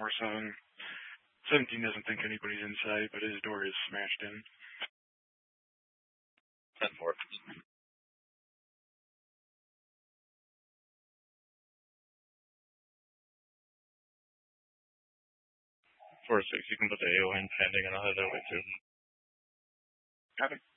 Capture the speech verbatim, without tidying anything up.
Or son. seventeen doesn't think anybody's inside, but his door is smashed in. ten four. four six, you can put the A O in pending and I'll head that way too. Copy.